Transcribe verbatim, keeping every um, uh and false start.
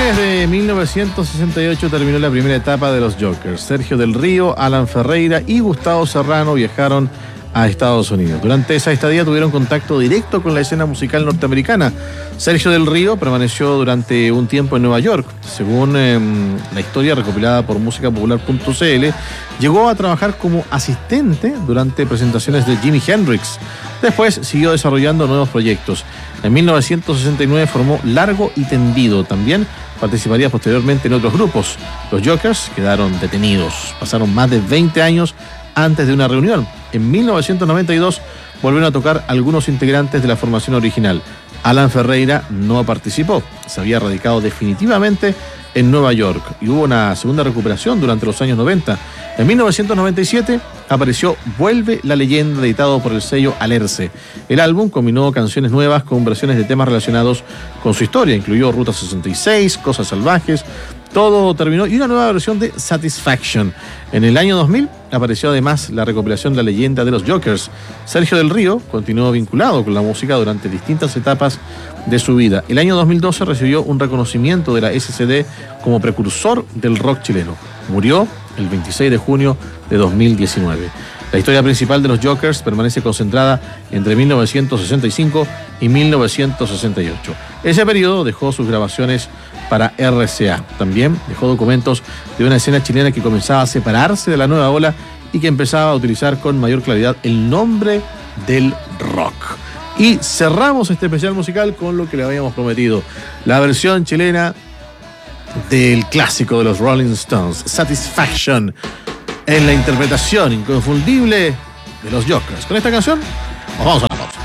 fines de mil novecientos sesenta y ocho terminó la primera etapa de los Jokers. Sergio del Río, Alan Ferreira y Gustavo Serrano viajaron a Estados Unidos. Durante esa estadía tuvieron contacto directo con la escena musical norteamericana. Sergio del Río permaneció durante un tiempo en Nueva York. Según eh, la historia recopilada por música popular punto c l, llegó a trabajar como asistente durante presentaciones de Jimi Hendrix. Después siguió desarrollando nuevos proyectos. En mil novecientos sesenta y nueve formó Largo y Tendido. También participaría posteriormente en otros grupos. Los Jokers quedaron detenidos. Pasaron más de veinte años antes de una reunión. En mil novecientos noventa y dos volvieron a tocar algunos integrantes de la formación original. Alan Ferreira no participó. Se había radicado definitivamente en Nueva York y hubo una segunda recuperación durante los años noventa. En mil novecientos noventa y siete apareció Vuelve la Leyenda, editado por el sello Alerce. El álbum combinó canciones nuevas con versiones de temas relacionados con su historia. Incluyó Ruta sesenta y seis, Cosas Salvajes, Todo Terminó y una nueva versión de Satisfaction. En el año dos mil apareció además la recopilación La Leyenda de los Jokers. Sergio del Río continuó vinculado con la música durante distintas etapas de su vida. El año dos mil doce recibió un reconocimiento de la S C D como precursor del rock chileno. Murió el veintiséis de junio de dos mil diecinueve. La historia principal de los Jokers permanece concentrada entre mil novecientos sesenta y cinco y mil novecientos sesenta y ocho. Ese periodo dejó sus grabaciones para R C A. También dejó documentos de una escena chilena que comenzaba a separarse de la nueva ola y que empezaba a utilizar con mayor claridad el nombre del rock. Y cerramos este especial musical con lo que le habíamos prometido, la versión chilena del clásico de los Rolling Stones, Satisfaction, en la interpretación inconfundible de los Jokers. Con esta canción nos vamos a la pausa.